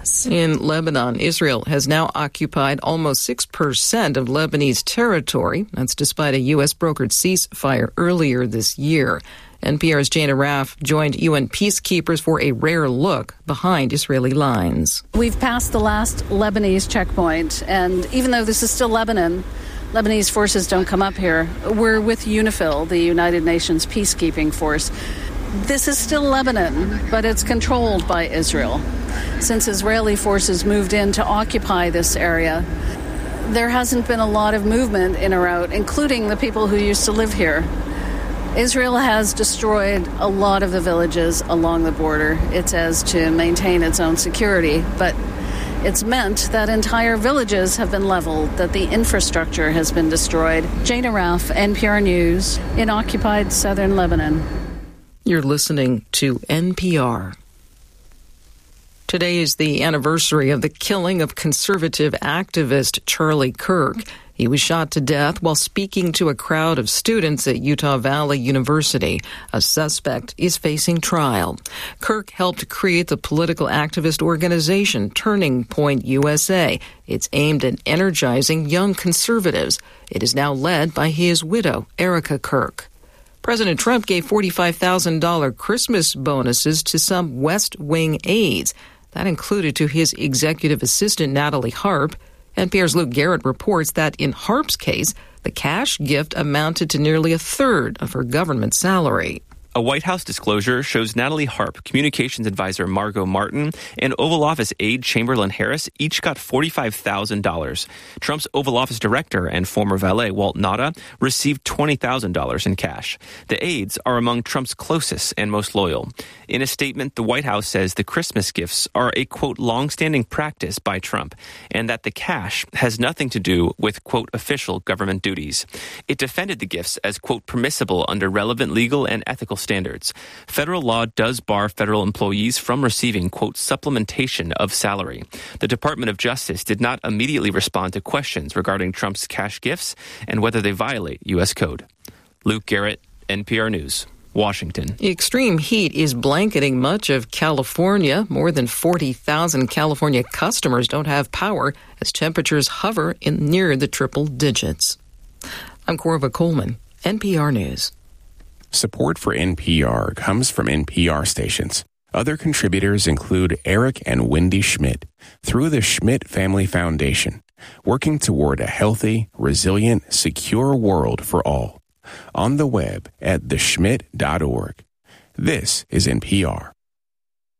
Hamas. In Lebanon, Israel has now occupied almost 6% of Lebanese territory. That's despite a U.S.-brokered ceasefire earlier this year. NPR's Jane Arraf joined UN peacekeepers for a rare look behind Israeli lines. We've passed the last Lebanese checkpoint, and even though this is still Lebanon, Lebanese forces don't come up here. We're with UNIFIL, the United Nations peacekeeping force. This is still Lebanon, but it's controlled by Israel. Since Israeli forces moved in to occupy this area, there hasn't been a lot of movement in or out, including the people who used to live here. Israel has destroyed a lot of the villages along the border. It says to maintain its own security, but it's meant that entire villages have been leveled, that the infrastructure has been destroyed. Jane Arraf, NPR News, in occupied southern Lebanon. You're listening to NPR. Today is the anniversary of the killing of conservative activist Charlie Kirk. He was shot to death while speaking to a crowd of students at Utah Valley University. A suspect is facing trial. Kirk helped create the political activist organization Turning Point USA. It's aimed at energizing young conservatives. It is now led by his widow, Erica Kirk. President Trump gave $45,000 Christmas bonuses to some West Wing aides. That included to his executive assistant, Natalie Harp. NPR's Luke Garrett reports that in Harp's case, the cash gift amounted to nearly a third of her government salary. A White House disclosure shows Natalie Harp, communications advisor Margot Martin, and Oval Office aide Chamberlain Harris each got $45,000. Trump's Oval Office director and former valet Walt Nauta received $20,000 in cash. The aides are among Trump's closest and most loyal. In a statement, the White House says the Christmas gifts are a, quote, long-standing practice by Trump, and that the cash has nothing to do with, quote, official government duties. It defended the gifts as, quote, permissible under relevant legal and ethical standards. Federal law does bar federal employees from receiving, quote, supplementation of salary. The Department of Justice did not immediately respond to questions regarding Trump's cash gifts and whether they violate U.S. code. Luke Garrett, NPR News, Washington. Extreme heat is blanketing much of California. More than 40,000 California customers don't have power as temperatures hover in near the triple digits. I'm Corva Coleman, NPR News. Support for NPR comes from NPR stations. Other contributors include Eric and Wendy Schmidt through the Schmidt Family Foundation, working toward a healthy, resilient, secure world for all. On the web at theschmidt.org. This is NPR.